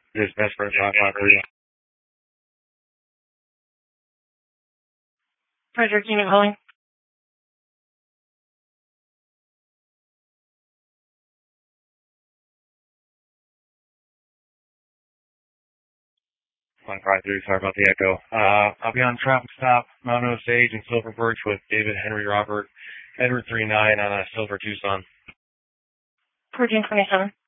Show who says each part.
Speaker 1: This is best friend 553.
Speaker 2: Frederick, unit calling.
Speaker 1: One five three. Sorry about the echo. I'll be on traffic stop, Mount Osage and Silver Birch with David Henry Robert, Edward 39 on a Silver Tucson.
Speaker 2: Virgin 27.